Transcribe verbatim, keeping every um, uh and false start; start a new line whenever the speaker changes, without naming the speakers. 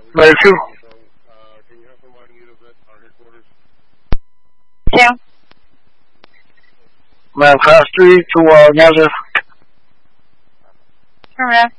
Very true.
Yeah.
Man, class three to uh, Nazareth.
Alright.